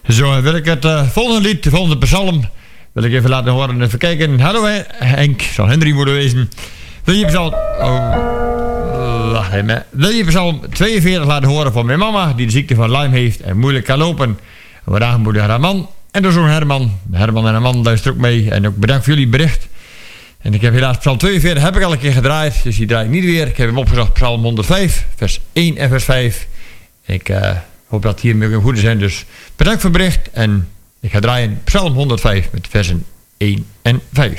Zo wil ik het volgende lied, de volgende psalm, wil ik even laten horen. Even kijken. Hallo Henk, zal Henry moeten wezen. Wil je psalm... wacht even. Wil je psalm 42 laten horen van mijn mama, die de ziekte van Lyme heeft en moeilijk kan lopen. Vandaag moeder haar man en de zoon Herman. Herman en haar man luisteren ook mee. En ook bedankt voor jullie bericht. En ik heb helaas psalm 42, heb ik al een keer gedraaid. Dus die draai ik niet weer. Ik heb hem opgezocht, psalm 105, vers 1 en vers 5. Ik hoop dat hiermee goed zijn. Dus bedankt voor het bericht. En ik ga draaien psalm 105 met versen 1 en 5.